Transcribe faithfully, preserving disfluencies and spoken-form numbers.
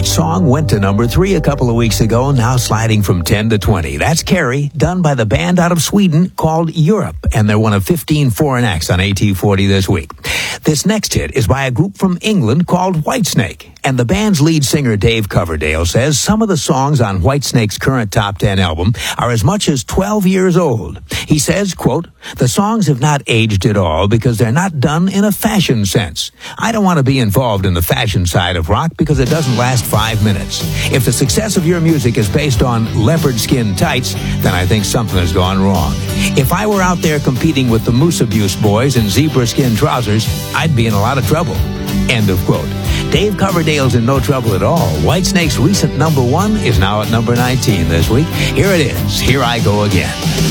That song went to number three a couple of weeks ago, now sliding from ten to twenty. That's Carrie, done by the band out of Sweden called Europe, and they're one of fifteen foreign acts on A T forty this week. This next hit is by a group from England called Whitesnake, and the band's lead singer Dave Coverdale says some of the songs on Whitesnake's current top ten album are as much as twelve years old. He says, quote, "The songs have not aged at all because they're not done in a fashion sense. I don't want to be involved in the fashion side of rock because it doesn't last five minutes. If the success of your music is based on leopard skin tights, then I think something has gone wrong. If I were out there competing with the Moose Abuse Boys in zebra skin trousers, I'd be in a lot of trouble." End of quote. Dave Coverdale's in no trouble at all. Whitesnake's recent number one is now at number nineteen this week. Here it is, Here I Go Again.